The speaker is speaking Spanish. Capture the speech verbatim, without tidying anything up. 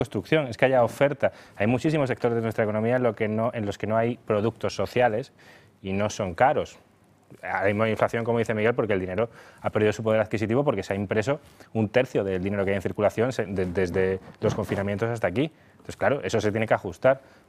construcción, es que haya oferta. Hay muchísimos sectores de nuestra economía en, lo que no, en los que no hay productos sociales y no son caros. Hay inflación, como dice Miguel, porque el dinero ha perdido su poder adquisitivo porque se ha impreso un tercio del dinero que hay en circulación desde los confinamientos hasta aquí. Entonces, claro, eso se tiene que ajustar.